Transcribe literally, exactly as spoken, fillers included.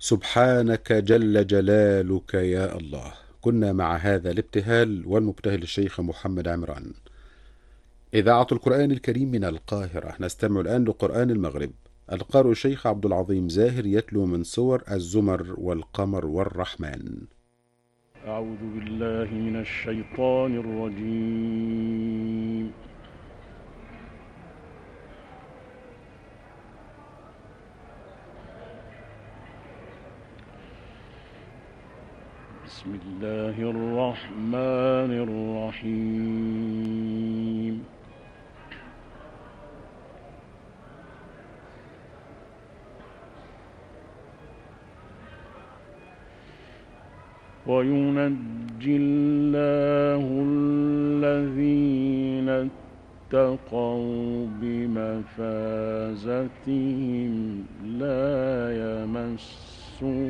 سبحانك جل جلالك يا الله. كنا مع هذا الابتهال والمبتهل الشيخ محمد عمران. إذاعة القرآن الكريم من القاهرة، نستمع الآن لقرآن المغرب. القارئ الشيخ عبد العظيم زاهر يتلو من سور الزمر والقمر والرحمن. أعوذ بالله من الشيطان الرجيم. بسم الله الرحمن الرحيم. وينجي الله الذين اتقوا بمفازتهم لا يمسهم